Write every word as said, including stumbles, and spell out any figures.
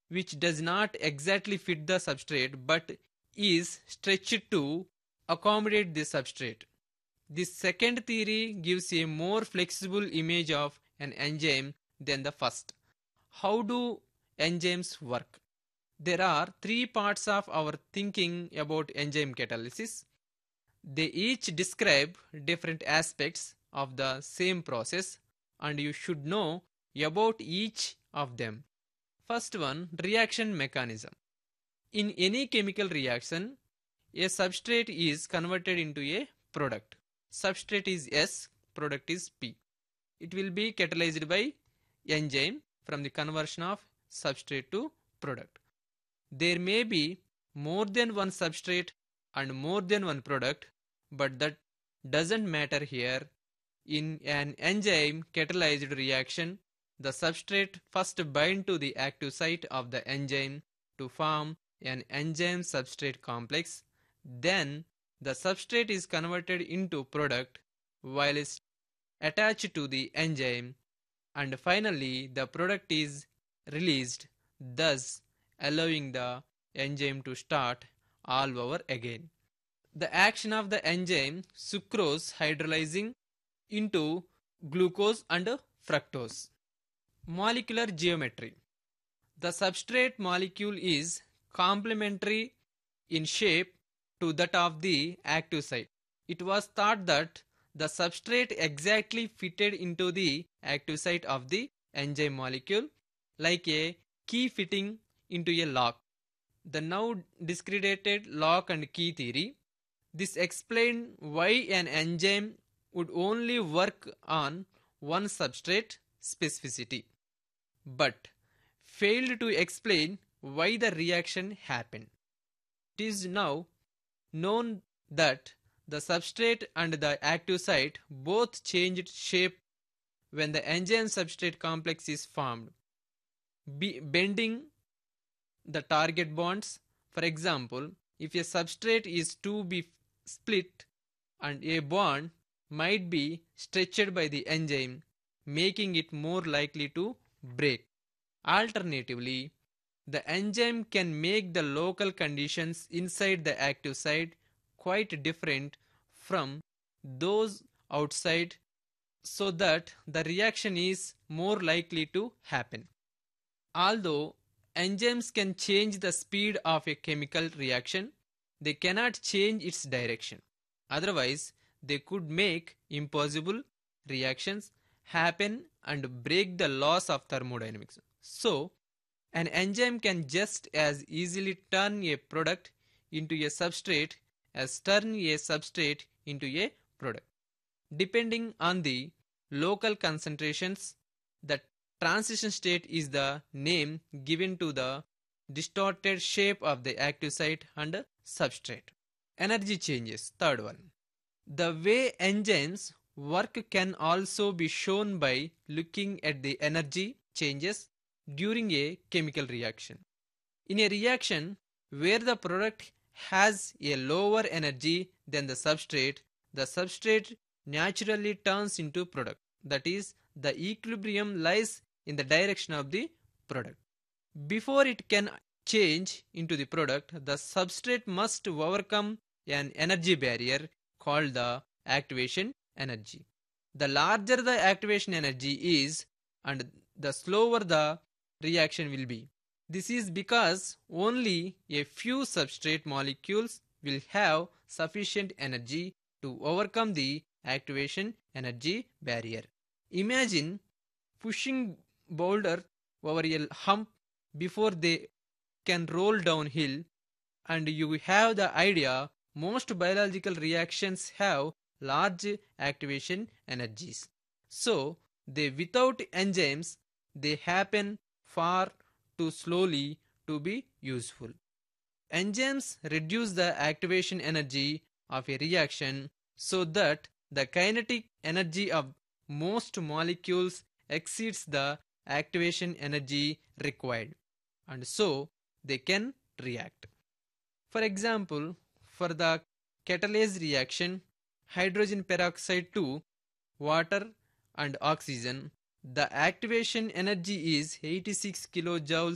which does not exactly fit the substrate but is stretched to accommodate the substrate. This second theory gives a more flexible image of an enzyme than the first. How do enzymes work? There are three parts of our thinking about enzyme catalysis. They each describe different aspects of the same process, and you should know about each of them. First one, reaction mechanism. In any chemical reaction, a substrate is converted into a product. Substrate is S, product is P. It will be catalyzed by enzyme from the conversion of substrate to product. There may be more than one substrate and more than one product, but that doesn't matter here. In an enzyme catalyzed reaction, the substrate first bind to the active site of the enzyme to form an enzyme substrate complex. Then the substrate is converted into product while it's attached to the enzyme, and finally the product is released, thus allowing the enzyme to start all over again. The action of the enzyme sucrose hydrolyzing into glucose and fructose. Molecular geometry. The substrate molecule is complementary in shape to that of the active site. It was thought that the substrate exactly fitted into the active site of the enzyme molecule, like a key fitting into a lock. The now discredited lock and key theory. This explained why an enzyme would only work on one substrate specificity, but failed to explain why the reaction happened. It is now known that the substrate and the active site both changed shape when the enzyme substrate complex is formed, be bending the target bonds. For example, if a substrate is to be split and a bond might be stretched by the enzyme, making it more likely to break. Alternatively, the enzyme can make the local conditions inside the active site quite different from those outside, so that the reaction is more likely to happen. Although enzymes can change the speed of a chemical reaction, they cannot change its direction. Otherwise, they could make impossible reactions happen and break the laws of thermodynamics. So, an enzyme can just as easily turn a product into a substrate as turn a substrate into a product. Depending on the local concentrations, the transition state is the name given to the distorted shape of the active site and substrate. Energy changes. Third one. The way enzymes work can also be shown by looking at the energy changes during a chemical reaction. In a reaction where the product has a lower energy than the substrate, the substrate naturally turns into product. That is, the equilibrium lies in the direction of the product. Before it can change into the product, the substrate must overcome an energy barrier called the activation energy. The larger the activation energy is, and the slower the reaction will be. This is because only a few substrate molecules will have sufficient energy to overcome the activation energy barrier. Imagine pushing boulder over a hump before they can roll downhill, and you have the idea most biological reactions have large activation energies. So, they without enzymes, they happen far too slowly to be useful. Enzymes reduce the activation energy of a reaction so that the kinetic energy of most molecules exceeds the activation energy required, and so they can react. For example, for the catalase reaction, hydrogen peroxide to water and oxygen, the activation energy is eighty-six kilojoules